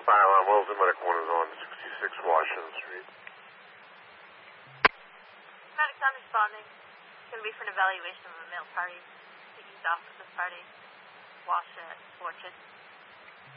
Fire alarm, Wellesley Medical 1 is on 66 Washington Street. Medic's not responding. It's going to be for an evaluation of a male party taking off at this party. Wash at Fortune.